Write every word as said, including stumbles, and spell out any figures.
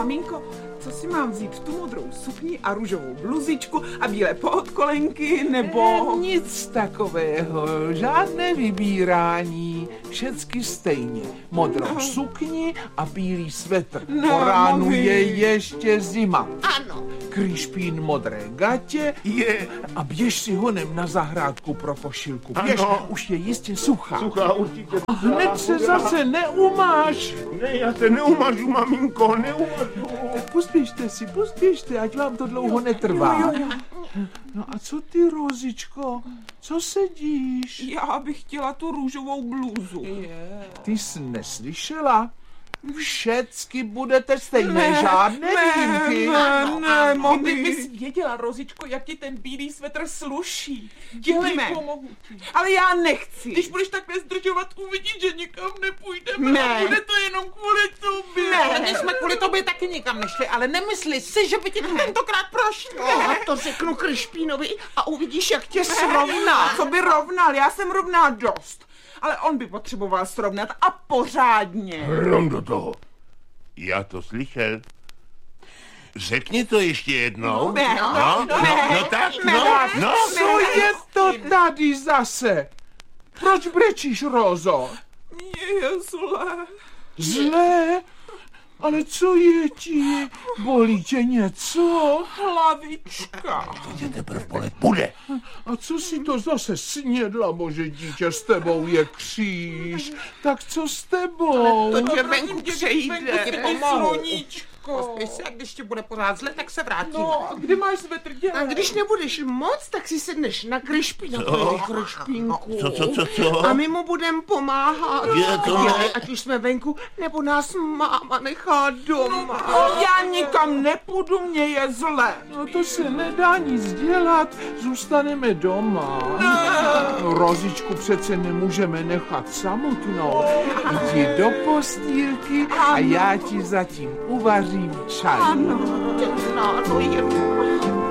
Maminko, co si mám vzít? Tu modrou sukni a růžovou bluzičku a bílé podkolenky, nebo... E, nic takového, žádné vybírání, všecky stejně. Modrou sukni a bílý svetr. No, Po ránu mami. je ještě zima. Ano. Kryšpín modré gatě Je. a běž si honem na zahrádku pro pošilku. Běž, Ano. už je jistě suchá. Suchá určitě. Hned se zase neumáš. Ne, já se neumažu, maminko, neumažu. Pospěšte si, pospěšte, ať vám to dlouho netrvá. No a co ty, Rozičko? Co sedíš? Já bych chtěla tu růžovou blůzu. Ty jsi neslyšela? Všecky budete stejné, Ne, žádné výjimky. Ne, ne, mami. Kdybys věděla, Rozičko, jak ti ten bílý svetr sluší. Dělejme. Dělej, pomohu ti. Ale já nechci. Když budeš takhle zdržovat, uvidíš, že nikam nepůjdeme. Ne. A bude to jenom kvůli tobě. Ne. My jsme kvůli tobě taky nikam nešli, ale nemysli si, že by ti tentokrát prošlo. Ne. To řeknu Kryšpínovi a uvidíš, jak tě srovná. Co by rovnal? Já jsem rovná dost. Ale on by potřeboval srovnat a pořádně. Hrom do toho. Já to slyšel. Řekni to ještě jednou. Ne, no, no, no, ne, no tak, ne, no, ne. no. Co je to tady zase? Proč brečíš, Rozo? Mně je zlé. Zlé? Ale co je ti? Bolí tě něco? Hlavička. Tě teprv bolet bude. A co si to zase snědla, bože dítě, s tebou je kříž. Tak co s tebou? To tě venku přejde. Venku ti sluníčko. Pospěš se, a když ti bude pořád zle, tak se vrátíme. No, a kdy máš svetr dělat? A když nebudeš moc, tak si sedneš na Kryšpínovi, Kryšpínku. Co, co, co, co? A my mu budeme pomáhat. Je to ne. Ať už jsme venku, nebo nás máma nechá doma. Já nikam nepůjdu, mě je zle. No to se nedá nic dělat, zůstaneme doma. No, Rozičku přece nemůžeme nechat samotnou. Jdi do postýlky a já ti zatím uvařím čaj. Ano, těsná to je.